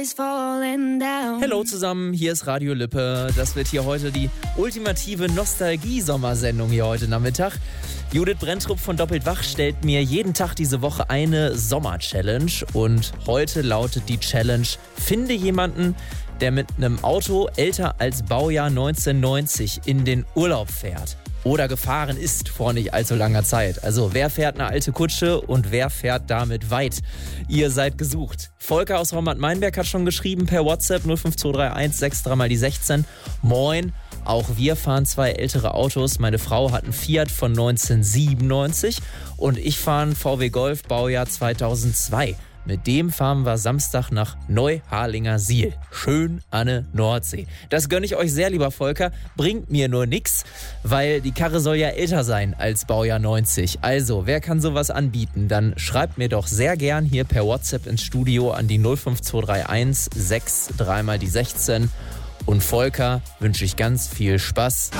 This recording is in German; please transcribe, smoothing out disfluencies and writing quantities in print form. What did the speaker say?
Hallo zusammen, hier ist Radio Lippe. Das wird hier heute die ultimative Nostalgie-Sommersendung hier heute Nachmittag. Judith Brenntrup von Doppelt Wach stellt mir jeden Tag diese Woche eine Sommer-Challenge. Und heute lautet die Challenge: Finde jemanden, der mit einem Auto älter als Baujahr 1990 in den Urlaub fährt. Oder gefahren ist vor nicht allzu langer Zeit. Also wer fährt eine alte Kutsche und wer fährt damit weit? Ihr seid gesucht. Volker aus Raumland-Meinberg hat schon geschrieben per WhatsApp 05231 63 mal die 16. Moin, auch wir fahren 2 ältere Autos. Meine Frau hat einen Fiat von 1997 und ich fahre einen VW Golf Baujahr 2002. Mit dem fahren wir Samstag nach Neuharlingersiel. Schön an der Nordsee. Das gönne ich euch sehr, lieber Volker. Bringt mir nur nix, weil die Karre soll ja älter sein als Baujahr 90. Also, wer kann sowas anbieten? Dann schreibt mir doch sehr gern hier per WhatsApp ins Studio an die 05231 63 mal die 16. Und Volker wünsche ich ganz viel Spaß.